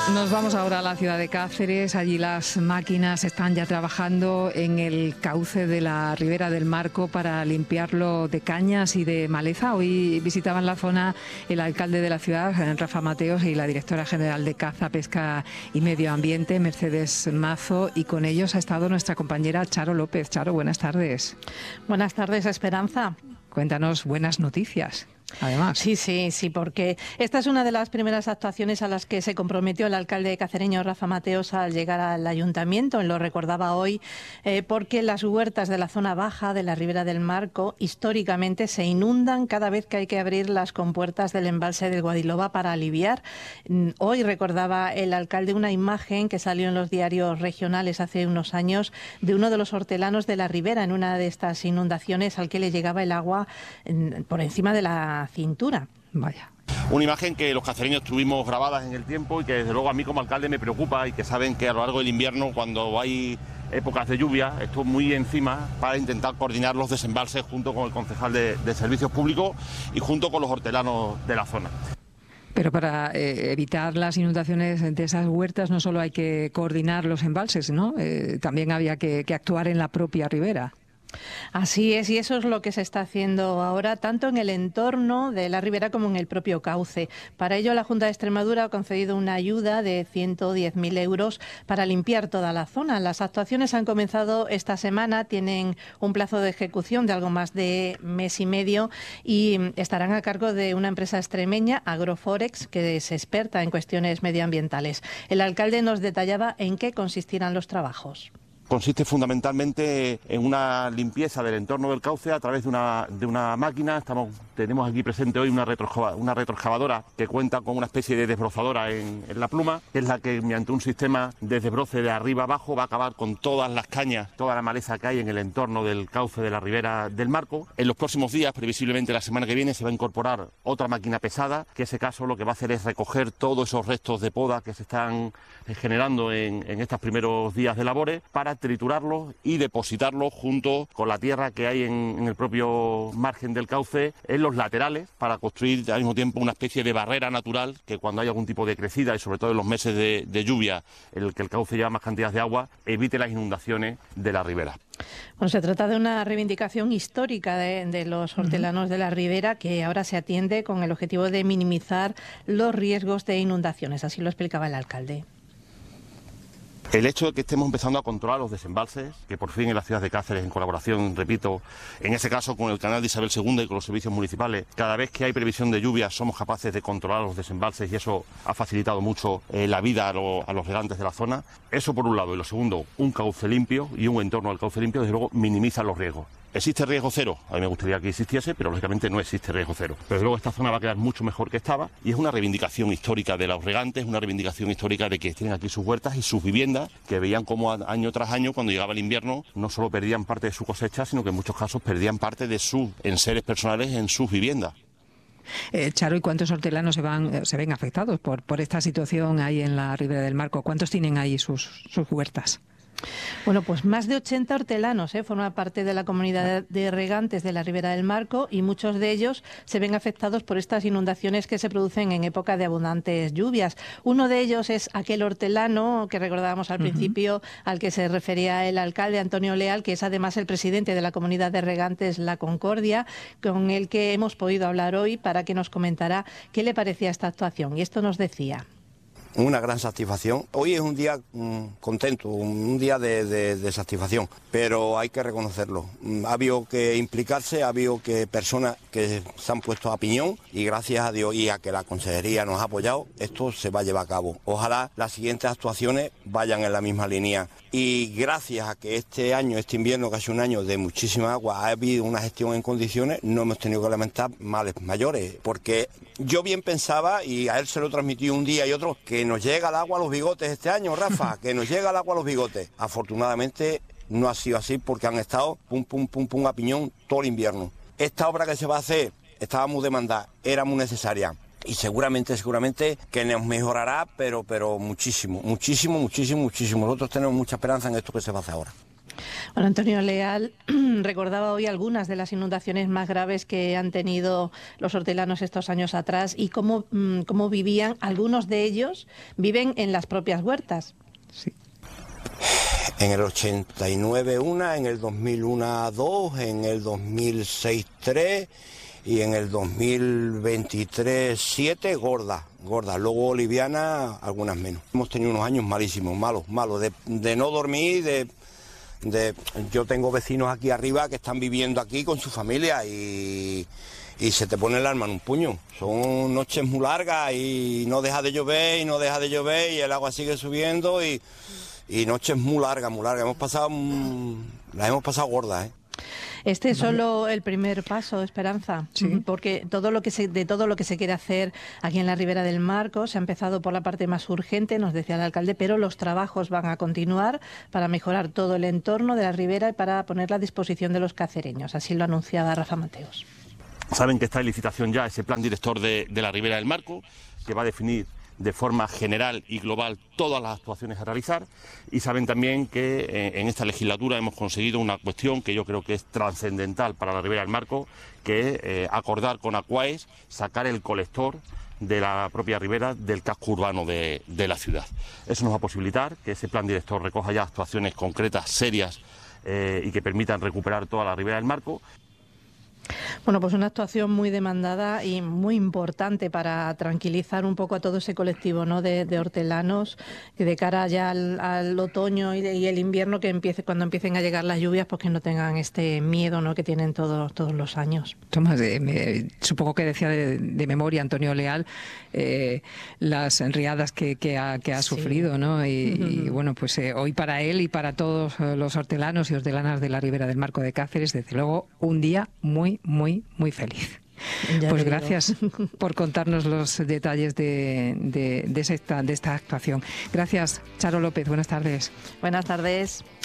Nos vamos ahora a la ciudad de Cáceres. Allí las máquinas están ya trabajando en el cauce de la ribera del Marco para limpiarlo de cañas y de maleza. Hoy visitaban la zona el alcalde de la ciudad, Rafa Mateos, y la directora general de Caza, Pesca y Medio Ambiente, Mercedes Mazo, y con ellos ha estado nuestra compañera Charo López. Charo, buenas tardes. Buenas tardes, Esperanza. Cuéntanos buenas noticias. Además. Sí, porque esta es una de las primeras actuaciones a las que se comprometió el alcalde cacereño Rafa Mateos al llegar al ayuntamiento. Lo recordaba hoy porque las huertas de la zona baja de la ribera del Marco históricamente se inundan cada vez que hay que abrir las compuertas del embalse del Guadiloba para aliviar. Hoy recordaba el alcalde una imagen que salió en los diarios regionales hace unos años de uno de los hortelanos de la ribera en una de estas inundaciones al que le llegaba el agua por encima de la cintura. Vaya. Una imagen que los cacereños tuvimos grabadas en el tiempo y que desde luego a mí como alcalde me preocupa, y que saben que a lo largo del invierno, cuando hay épocas de lluvia, estoy muy encima para intentar coordinar los desembalses junto con el concejal de Servicios Públicos y junto con los hortelanos de la zona. Pero para evitar las inundaciones de esas huertas no solo hay que coordinar los embalses, ¿no? También había que actuar en la propia ribera. Así es, y eso es lo que se está haciendo ahora, tanto en el entorno de la ribera como en el propio cauce. Para ello, la Junta de Extremadura ha concedido una ayuda de 110.000 euros para limpiar toda la zona. Las actuaciones han comenzado esta semana, tienen un plazo de ejecución de algo más de mes y medio y estarán a cargo de una empresa extremeña, Agroforex, que es experta en cuestiones medioambientales. El alcalde nos detallaba en qué consistirán los trabajos. Consiste fundamentalmente en una limpieza del entorno del cauce a través de una máquina. Tenemos aquí presente hoy una retroexcavadora que cuenta con una especie de desbrozadora en la pluma, que es la que mediante un sistema de desbroce de arriba abajo va a acabar con todas las cañas, toda la maleza que hay en el entorno del cauce de la ribera del Marco. En los próximos días, previsiblemente la semana que viene, se va a incorporar otra máquina pesada, que en ese caso lo que va a hacer es recoger todos esos restos de poda que se están generando en estos primeros días de labores, para triturarlos y depositarlos junto con la tierra que hay en el propio margen del cauce, en los laterales, para construir al mismo tiempo una especie de barrera natural que cuando hay algún tipo de crecida, y sobre todo en los meses de lluvia en el que el cauce lleva más cantidades de agua, evite las inundaciones de la ribera. Bueno, se trata de una reivindicación histórica de los hortelanos de la ribera que ahora se atiende con el objetivo de minimizar los riesgos de inundaciones. Así lo explicaba el alcalde. El hecho de que estemos empezando a controlar los desembalses, que por fin en la ciudad de Cáceres, en colaboración, repito, en ese caso con el canal de Isabel II y con los servicios municipales, cada vez que hay previsión de lluvia somos capaces de controlar los desembalses, y eso ha facilitado mucho la vida a los regantes de la zona. Eso por un lado. Y lo segundo, un cauce limpio y un entorno del cauce limpio, desde luego, minimiza los riesgos. ¿Existe riesgo cero? A mí me gustaría que existiese, pero lógicamente no existe riesgo cero. Pero desde luego esta zona va a quedar mucho mejor que estaba, y es una reivindicación histórica de los regantes, una reivindicación histórica de que tienen aquí sus huertas y sus viviendas, que veían como año tras año, cuando llegaba el invierno, no solo perdían parte de su cosecha, sino que en muchos casos perdían parte de sus enseres personales en sus viviendas. Charo, ¿y cuántos hortelanos se ven afectados por esta situación ahí en la ribera del Marco? ¿Cuántos tienen ahí sus huertas? Bueno, pues más de 80 hortelanos forman parte de la comunidad de regantes de la ribera del Marco, y muchos de ellos se ven afectados por estas inundaciones que se producen en época de abundantes lluvias. Uno de ellos es aquel hortelano que recordábamos al principio, al que se refería el alcalde Antonio Leal, que es además el presidente de la comunidad de regantes La Concordia, con el que hemos podido hablar hoy para que nos comentara qué le parecía esta actuación. Y esto nos decía. Una gran satisfacción. Hoy es un día contento, un día de satisfacción, pero hay que reconocerlo. Ha habido que implicarse, ha habido que personas que se han puesto a piñón, y gracias a Dios y a que la consejería nos ha apoyado, esto se va a llevar a cabo. Ojalá las siguientes actuaciones vayan en la misma línea. Y gracias a que este año, este invierno, casi un año de muchísima agua, ha habido una gestión en condiciones, no hemos tenido que lamentar males mayores, porque yo bien pensaba, y a él se lo transmití un día y otro, que nos llega el agua a los bigotes este año, Rafa, que nos llega el agua a los bigotes. Afortunadamente no ha sido así, porque han estado pum a piñón todo el invierno. Esta obra que se va a hacer estaba muy demandada, era muy necesaria, y seguramente que nos mejorará, pero muchísimo. Nosotros tenemos mucha esperanza en esto que se va a hacer ahora. Bueno, Antonio Leal recordaba hoy algunas de las inundaciones más graves que han tenido los hortelanos estos años atrás y cómo vivían. Algunos de ellos viven en las propias huertas. Sí. En el 89 una, en el 2001 dos, en el 2006 tres y en el 2023 7 gordas. Luego liviana, algunas menos. Hemos tenido unos años malísimos, malos, de no dormir, yo tengo vecinos aquí arriba que están viviendo aquí con su familia y se te pone el alma en un puño. Son noches muy largas y no deja de llover y el agua sigue subiendo y noches muy largas. Las hemos pasado gordas, ¿eh? Este es solo el primer paso, Esperanza, sí, porque de todo lo que se quiere hacer aquí en la Ribera del Marco se ha empezado por la parte más urgente, nos decía el alcalde, pero los trabajos van a continuar para mejorar todo el entorno de la ribera y para ponerla a disposición de los cacereños. Así lo anunciaba Rafa Mateos. Saben que está en licitación ya ese plan director de la Ribera del Marco, que va a definir de forma general y global todas las actuaciones a realizar, y saben también que en esta legislatura hemos conseguido una cuestión que yo creo que es trascendental para la Ribera del Marco, que es acordar con Aquaes sacar el colector de la propia ribera del casco urbano de la ciudad. Eso nos va a posibilitar que ese plan director recoja ya actuaciones concretas, serias y que permitan recuperar toda la Ribera del Marco. Bueno, pues una actuación muy demandada y muy importante para tranquilizar un poco a todo ese colectivo, ¿no?, de hortelanos, que de cara ya al otoño y el invierno, cuando empiecen a llegar las lluvias, pues que no tengan este miedo, ¿no?, que tienen todos los años. Tomás, supongo que decía de memoria Antonio Leal las riadas que ha sufrido, ¿no? Y bueno, pues hoy para él y para todos los hortelanos y hortelanas de la Ribera del Marco de Cáceres, desde luego, un día muy feliz. Pues gracias por contarnos los detalles de esta actuación. Gracias, Charo López. Buenas tardes. Buenas tardes.